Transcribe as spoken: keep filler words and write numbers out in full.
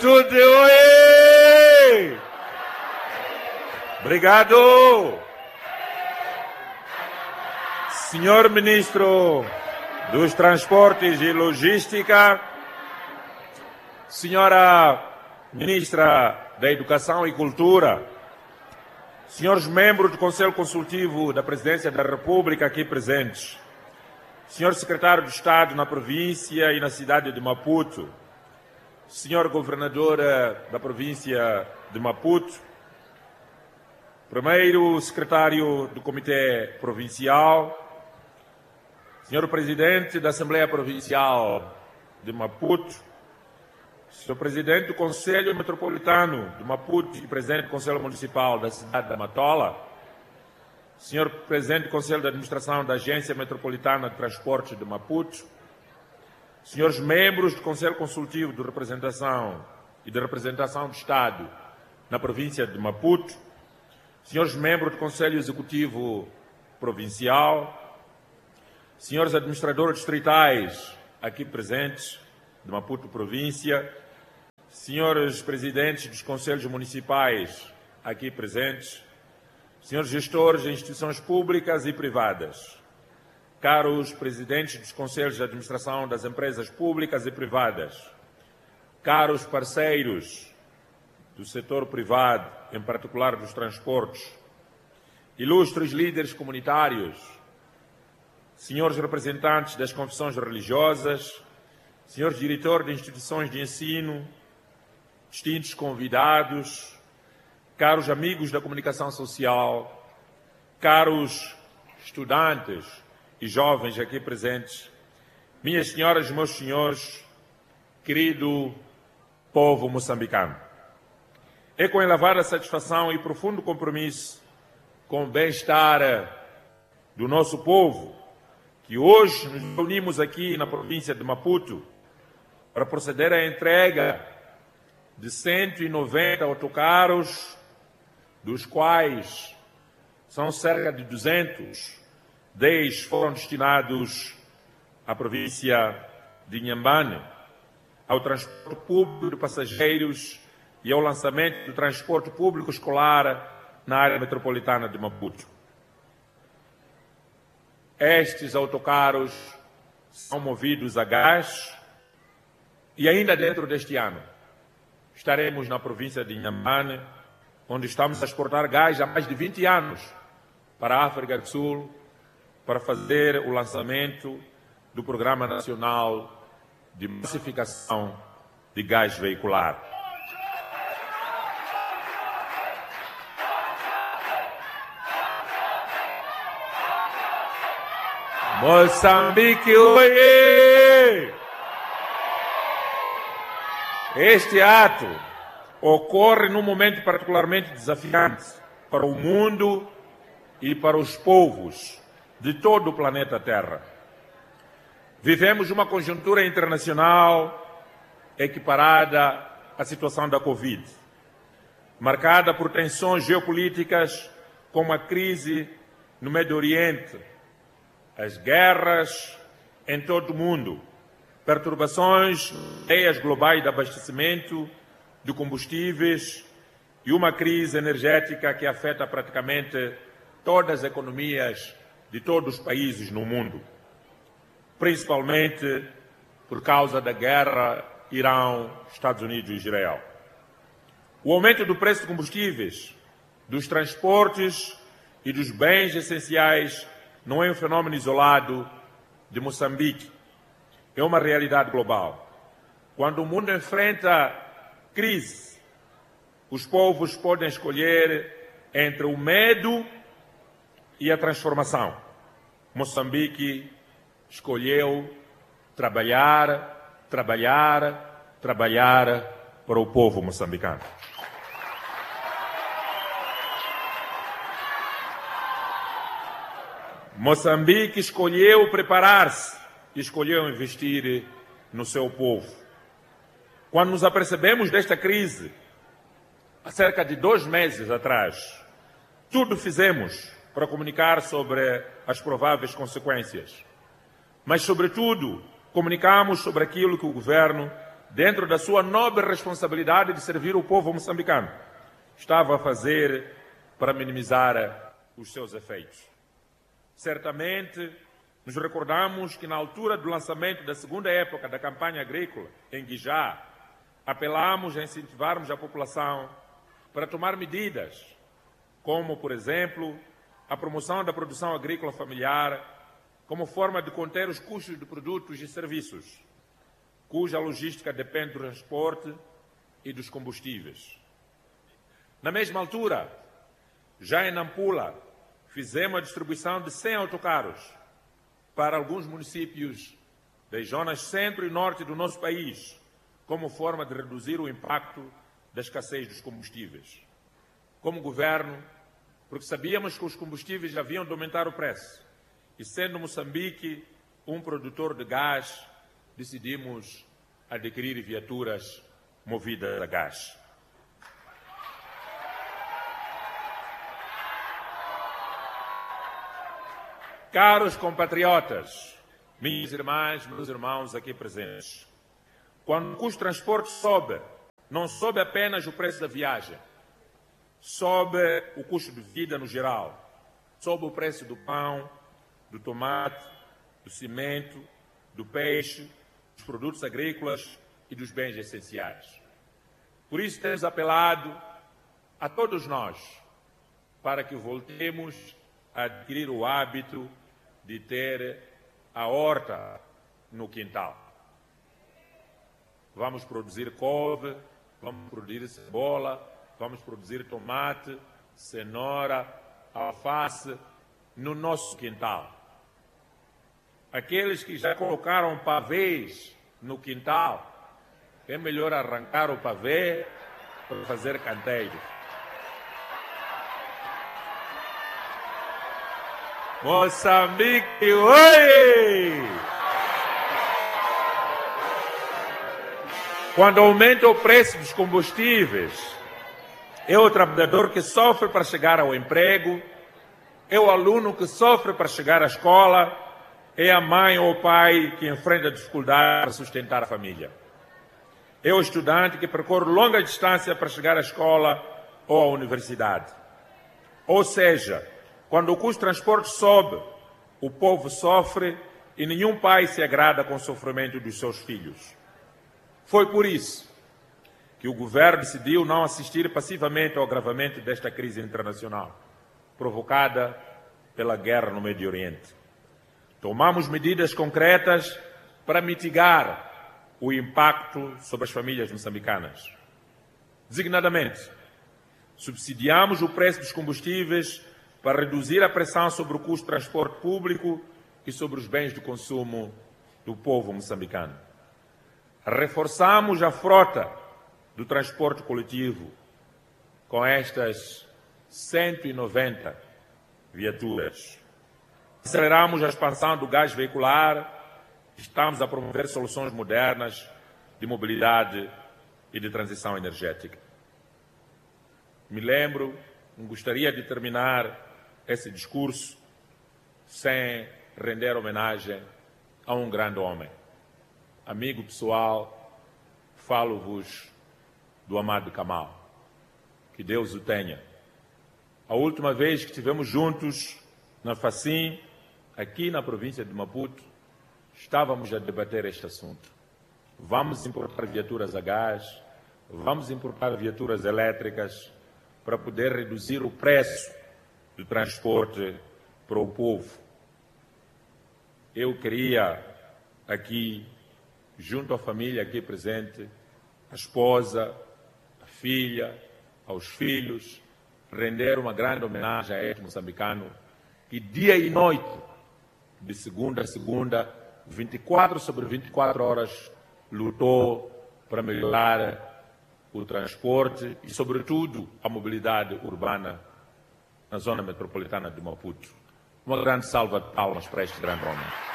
Tudo oi! Obrigado! Senhor Ministro dos Transportes e Logística, Senhora Ministra da Educação e Cultura, senhores membros do Conselho Consultivo da Presidência da República aqui presentes, senhor Secretário de Estado na província e na cidade de Maputo, senhor Governador da província de Maputo, primeiro Secretário do Comitê Provincial, senhor Presidente da Assembleia Provincial de Maputo, senhor Presidente do Conselho Metropolitano de Maputo e Presidente do Conselho Municipal da cidade de Matola, senhor Presidente do Conselho de Administração da Agência Metropolitana de Transportes de Maputo, senhores membros do Conselho Consultivo de Representação e de Representação do Estado na província de Maputo, senhores membros do Conselho Executivo Provincial, senhores administradores distritais aqui presentes de Maputo Província, senhores presidentes dos Conselhos Municipais aqui presentes, senhores gestores de instituições públicas e privadas, caros presidentes dos Conselhos de Administração das empresas públicas e privadas, caros parceiros do setor privado, em particular dos transportes, ilustres líderes comunitários, senhores representantes das confissões religiosas, senhores diretores de instituições de ensino, distintos convidados, caros amigos da comunicação social, caros estudantes e jovens aqui presentes, minhas senhoras e meus senhores, querido povo moçambicano. É com elevada satisfação e profundo compromisso com o bem-estar do nosso povo que hoje nos reunimos aqui na província de Maputo para proceder à entrega de cento e noventa autocarros, dos quais são cerca de duzentos, dez foram destinados à província de Inhambane, ao transporte público de passageiros e ao lançamento do transporte público escolar na área metropolitana de Maputo. Estes autocarros são movidos a gás e ainda dentro deste ano estaremos na província de Inhambane, onde estamos a exportar gás há mais de vinte anos para a África do Sul, para fazer o lançamento do Programa Nacional de Massificação de Gás Veicular. Moçambique, oiê! Este ato ocorre num momento particularmente desafiante para o mundo e para os povos de todo o planeta Terra. Vivemos uma conjuntura internacional equiparada à situação da Covid, marcada por tensões geopolíticas como a crise no Médio Oriente, as guerras em todo o mundo, perturbações nas cadeias globais de abastecimento de combustíveis e uma crise energética que afeta praticamente todas as economias de todos os países no mundo, principalmente por causa da guerra Irão, Estados Unidos e Israel. O aumento do preço de combustíveis, dos transportes e dos bens essenciais não é um fenômeno isolado de Moçambique, é uma realidade global. Quando o mundo enfrenta crise, os povos podem escolher entre o medo e a transformação. Moçambique escolheu trabalhar, trabalhar, trabalhar para o povo moçambicano. Moçambique escolheu preparar-se e escolheu investir no seu povo. Quando nos apercebemos desta crise, há cerca de dois meses atrás, tudo fizemos para comunicar sobre as prováveis consequências. Mas, sobretudo, comunicamos sobre aquilo que o governo dentro da sua nobre responsabilidade de servir o povo moçambicano, estava a fazer para minimizar os seus efeitos. Certamente, nos recordamos que na altura do lançamento da segunda época da campanha agrícola, em Guijá, apelamos a incentivarmos a população para tomar medidas, como, por exemplo, a promoção da produção agrícola familiar, como forma de conter os custos de produtos e serviços, cuja logística depende do transporte e dos combustíveis. Na mesma altura, já em Nampula, fizemos a distribuição de cem autocarros para alguns municípios das zonas centro e norte do nosso país, como forma de reduzir o impacto da escassez dos combustíveis. Como governo, porque sabíamos que os combustíveis haviam de aumentar o preço, e sendo Moçambique um produtor de gás, decidimos adquirir viaturas movidas a gás. Caros compatriotas, minhas irmãs, meus irmãos aqui presentes, quando o custo de transporte sobe, não sobe apenas o preço da viagem, sobe o custo de vida no geral, sobe o preço do pão, do tomate, do cimento, do peixe, dos produtos agrícolas e dos bens essenciais. Por isso temos apelado a todos nós para que voltemos a adquirir o hábito de ter a horta no quintal. Vamos produzir couve, vamos produzir cebola, vamos produzir tomate, cenoura, alface no nosso quintal. Aqueles que já colocaram pavês no quintal, é melhor arrancar o pavê para fazer canteiro. Moçambique, oi! Quando aumenta o preço dos combustíveis, é o trabalhador que sofre para chegar ao emprego, é o aluno que sofre para chegar à escola, é a mãe ou o pai que enfrenta dificuldade para sustentar a família. É o estudante que percorre longa distância para chegar à escola ou à universidade. Ou seja, quando o custo de transporte sobe, o povo sofre e nenhum pai se agrada com o sofrimento dos seus filhos. Foi por isso que o governo decidiu não assistir passivamente ao agravamento desta crise internacional, provocada pela guerra no Médio Oriente. Tomamos medidas concretas para mitigar o impacto sobre as famílias moçambicanas. Designadamente, subsidiamos o preço dos combustíveis para reduzir a pressão sobre o custo de transporte público e sobre os bens de consumo do povo moçambicano. Reforçamos a frota do transporte coletivo com estas cento e noventa viaturas. Aceleramos a expansão do gás veicular, estamos a promover soluções modernas de mobilidade e de transição energética. Me lembro, gostaria de terminar esse discurso sem render homenagem a um grande homem. Amigo pessoal, falo-vos do Amado Kamal. Que Deus o tenha. A última vez que estivemos juntos na Facim, aqui na província de Maputo, estávamos a debater este assunto. Vamos importar viaturas a gás, vamos importar viaturas elétricas para poder reduzir o preço do transporte para o povo. Eu queria aqui, junto à família aqui presente, a esposa, a filha, aos filhos, render uma grande homenagem a este moçambicano que dia e noite, de segunda a segunda, vinte e quatro sobre vinte e quatro horas, lutou para melhorar o transporte e, sobretudo, a mobilidade urbana na zona metropolitana de Maputo. Uma grande salva de palmas para este grande homem.